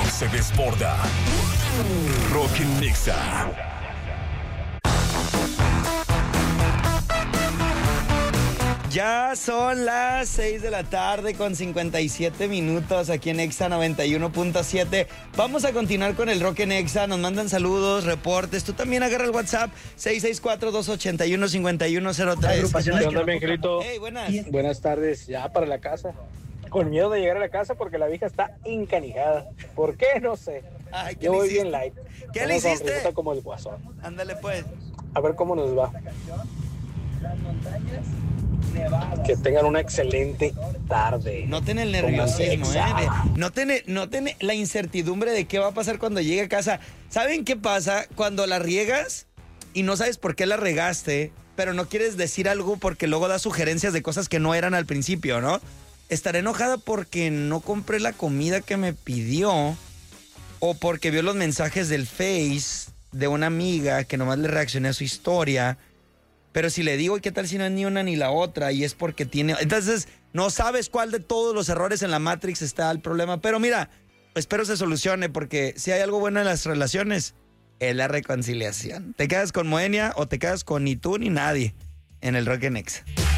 se desborda. Rock en Nexa. Ya son las 6 de la tarde con 57 minutos aquí en Exa 91.7. Vamos a continuar con el Rock en Exa. Nos mandan saludos, reportes. Tú también agarra el WhatsApp 664-281-5103. ¿Qué onda, mi angelito? Hey, buenas. Buenas tardes, ya para la casa. Con miedo de llegar a la casa porque la vieja está encanijada. ¿Por qué? No sé. Ay, ¿qué Yo le voy hiciste? bien light. ¿Qué Una le hiciste? sonrisita como el guasón. Ándale pues. A ver cómo nos va. Que tengan una excelente tarde. Noten el nerviosismo, Exa. Noten la incertidumbre de qué va a pasar cuando llegue a casa. ¿Saben qué pasa? Cuando la riegas y no sabes por qué la regaste, pero no quieres decir algo porque luego das sugerencias de cosas que no eran al principio, ¿no? Estaré enojada porque no compré la comida que me pidió o porque vio los mensajes del Face de una amiga que nomás le reaccioné a su historia. Pero si le digo, ¿y qué tal si no es ni una ni la otra? Y es porque tiene... Entonces, no sabes cuál de todos los errores en la Matrix está el problema. Pero mira, espero se solucione, porque si hay algo bueno en las relaciones, es la reconciliación. ¿Te quedas con Moenia o te quedas con ni tú ni nadie en el Rock en Exa?